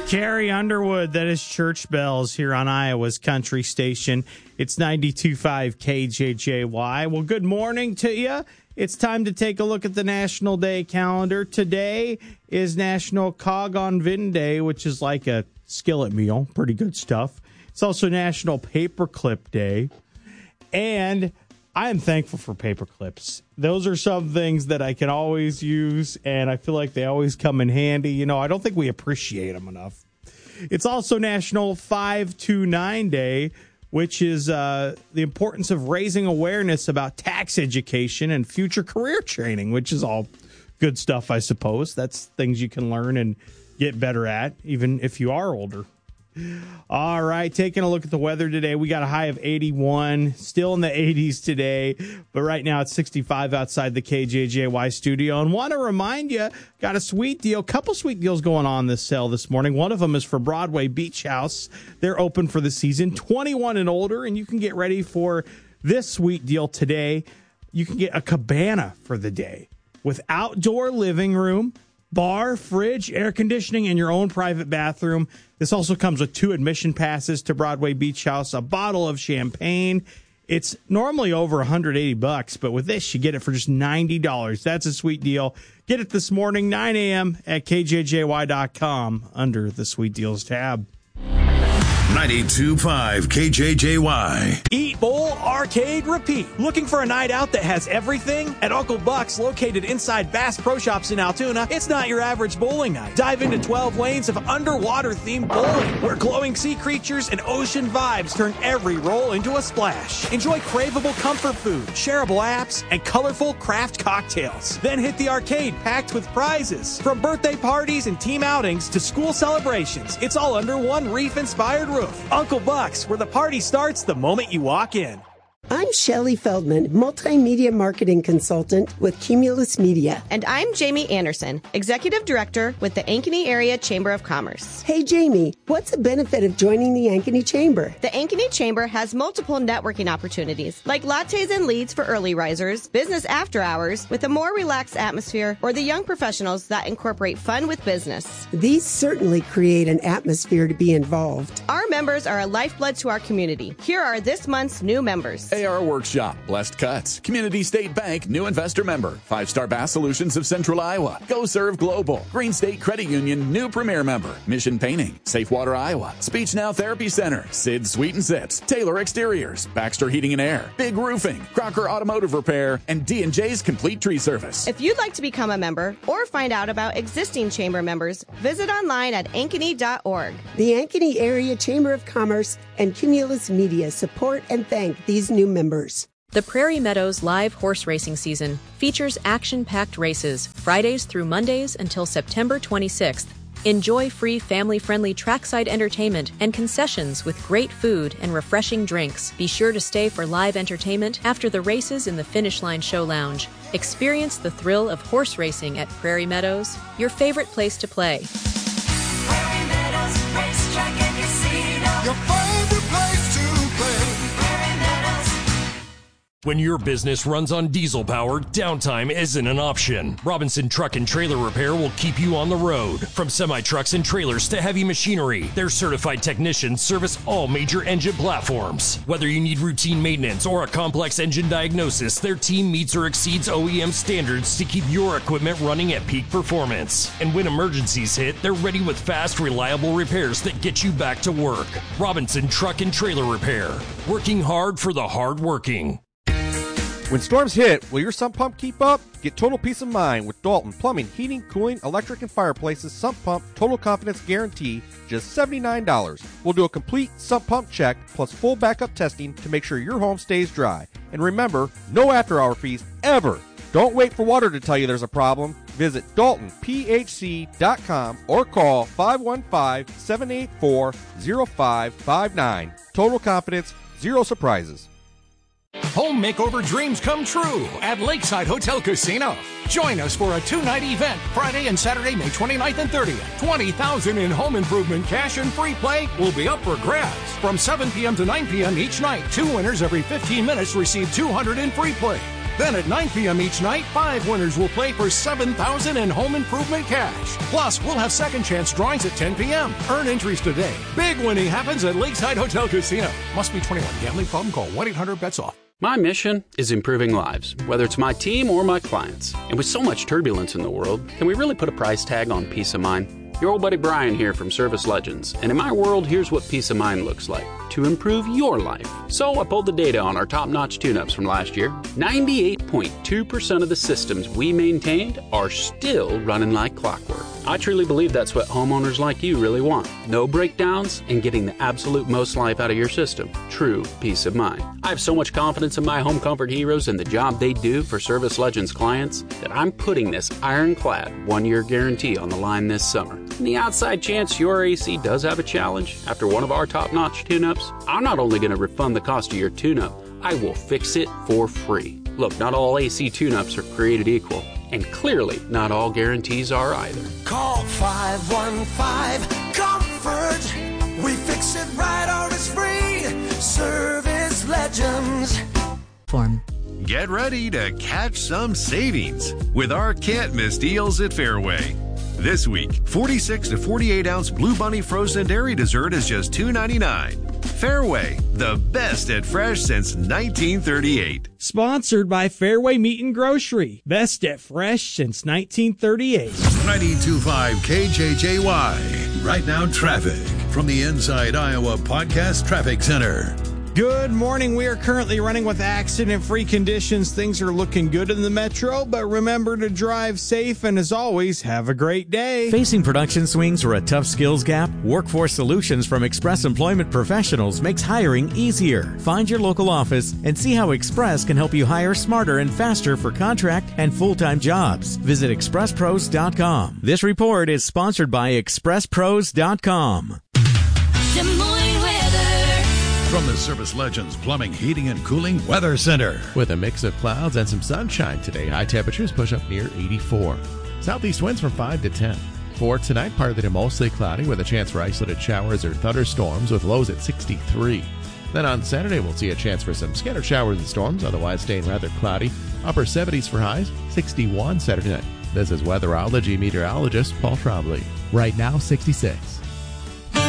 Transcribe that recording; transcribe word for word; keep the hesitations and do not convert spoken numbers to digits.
Carrie Underwood, that is Church Bells here on Iowa's Country Station. It's ninety-two point five K J J Y. Well, good morning to you. It's time to take a look at the National Day calendar. Today is National Cog on Vin Day, which is like a skillet meal. Pretty good stuff. It's also National Paperclip Day. And I am thankful for paper clips. Those are some things that I can always use, and I feel like they always come in handy. You know, I don't think we appreciate them enough. It's also National five two nine Day, which is uh, the importance of raising awareness about tax education and future career training, which is all good stuff, I suppose. That's things you can learn and get better at, even if you are older. All right, taking a look at the weather today. We got a high of eighty-one, still in the eighties today, but right now it's sixty-five outside the K J J Y studio. And want to remind you, got a sweet deal, couple sweet deals going on this sale this morning. One of them is for Broadway Beach House. They're open for the season, twenty-one and older, and you can get ready for this sweet deal today. You can get a cabana for the day with outdoor living room, bar, fridge, air conditioning, and your own private bathroom. This also comes with two admission passes to Broadway Beach House, a bottle of champagne. It's normally over one hundred eighty bucks, but with this, you get it for just ninety dollars. That's a sweet deal. Get it this morning, nine a.m. at K J J Y dot com under the Sweet Deals tab. ninety-two point five K J J Y. Eat, bowl, arcade, repeat. Looking for a night out that has everything? At Uncle Buck's, located inside Bass Pro Shops in Altoona, it's not your average bowling night. Dive into twelve lanes of underwater-themed bowling, where glowing sea creatures and ocean vibes turn every roll into a splash. Enjoy craveable comfort food, shareable apps, and colorful craft cocktails. Then hit the arcade packed with prizes. From birthday parties and team outings to school celebrations, it's all under one reef-inspired roof. Uncle Buck's, where the party starts the moment you walk in. I'm Shelley Feldman, multimedia marketing consultant with Cumulus Media. And I'm Jamie Anderson, executive director with the Ankeny Area Chamber of Commerce. Hey, Jamie, what's the benefit of joining the Ankeny Chamber? The Ankeny Chamber has multiple networking opportunities, like lattes and leads for early risers, business after hours with a more relaxed atmosphere, or the young professionals that incorporate fun with business. These certainly create an atmosphere to be involved. Our members are a lifeblood to our community. Here are this month's new members. A R Workshop, Blessed Cuts, Community State Bank, new investor member, Five Star Bass Solutions of Central Iowa, Go Serve Global, Green State Credit Union, new premier member, Mission Painting, Safe Water Iowa, Speech Now Therapy Center, Sid Sweet and Sips, Taylor Exteriors, Baxter Heating and Air, Big Roofing, Crocker Automotive Repair, and D and J's Complete Tree Service. If you'd like to become a member or find out about existing chamber members, visit online at ankeny dot org. The Ankeny Area Chamber of Commerce and Cumulus Media support and thank these new members. The Prairie Meadows live horse racing season features action-packed races Fridays through Mondays until September twenty-sixth. Enjoy free family-friendly trackside entertainment and concessions with great food and refreshing drinks. Be sure to stay for live entertainment after the races in the Finish Line Show Lounge. Experience the thrill of horse racing at Prairie Meadows, your favorite place to play. Prairie Meadows Racetrack and Casino. Your favorite place to play. Prairie Meadows. When your business runs on diesel power, downtime isn't an option. Robinson Truck and Trailer Repair will keep you on the road. From semi-trucks and trailers to heavy machinery, their certified technicians service all major engine platforms. Whether you need routine maintenance or a complex engine diagnosis, their team meets or exceeds O E M standards to keep your equipment running at peak performance. And when emergencies hit, they're ready with fast, reliable repairs that get you back to work. Robinson Truck and Trailer Repair, working hard for the hardworking. When storms hit, will your sump pump keep up? Get total peace of mind with Dalton Plumbing, Heating, Cooling, Electric, and Fireplaces Sump Pump Total Confidence Guarantee, just seventy-nine dollars. We'll do a complete sump pump check plus full backup testing to make sure your home stays dry. And remember, no after-hour fees ever. Don't wait for water to tell you there's a problem. Visit Dalton P H C dot com or call five one five, seven eight four, zero five five nine. Total confidence, zero surprises. Home makeover dreams come true at Lakeside Hotel Casino. Join us for a two-night event Friday and Saturday, May twenty-ninth and thirtieth. twenty thousand dollars in home improvement cash and free play will be up for grabs. From seven p.m. to nine p.m. each night, two winners every fifteen minutes receive two hundred dollars in free play. Then at nine p.m. each night, five winners will play for seven thousand dollars in home improvement cash. Plus, we'll have second chance drawings at ten p.m. Earn entries today. Big winning happens at Lakeside Hotel Casino. Must be twenty-one. Gambling problem? Call one eight hundred bets off. My mission is improving lives, whether it's my team or my clients. And with so much turbulence in the world, can we really put a price tag on peace of mind? Your old buddy Brian here from Service Legends, and in my world, here's what peace of mind looks like to improve your life. So I pulled the data on our top-notch tune-ups from last year. ninety-eight point two percent of the systems we maintained are still running like clockwork. I truly believe that's what homeowners like you really want. No breakdowns and getting the absolute most life out of your system. True peace of mind. I have so much confidence in my home comfort heroes and the job they do for Service Legends clients that I'm putting this ironclad one-year guarantee on the line this summer. In the outside chance your A C does have a challenge after one of our top-notch tune-ups, I'm not only going to refund the cost of your tune-up, I will fix it for free. Look, not all A C tune-ups are created equal, and clearly not all guarantees are either. Call five one five comfort. We fix it right or it's free. Service Legends. Form. Get ready to catch some savings with our can't miss deals at Fairway. This week, forty-six to forty-eight ounce Blue Bunny frozen dairy dessert is just two ninety-nine. Fairway, the best at fresh since nineteen thirty-eight. Sponsored by Fairway Meat and Grocery. Best at fresh since nineteen thirty-eight. ninety-two point five K J J Y. Right now, traffic from the Inside Iowa Podcast Traffic Center. Good morning. We are currently running with accident-free conditions. Things are looking good in the metro, but remember to drive safe, and as always, have a great day. Facing production swings or a tough skills gap? Workforce Solutions from Express Employment Professionals makes hiring easier. Find your local office and see how Express can help you hire smarter and faster for contract and full-time jobs. Visit express pros dot com. This report is sponsored by express pros dot com. Des Moines weather. From the Service Legends Plumbing, Heating, and Cooling Weather Center. With a mix of clouds and some sunshine today, high temperatures push up near eighty-four. Southeast winds from five to ten. For tonight, partly to mostly cloudy with a chance for isolated showers or thunderstorms with lows at sixty-three. Then on Saturday, we'll see a chance for some scattered showers and storms, otherwise staying rather cloudy. Upper seventies for highs, sixty-one Saturday night. This is weatherology meteorologist Paul Trombley. Right now, sixty-six.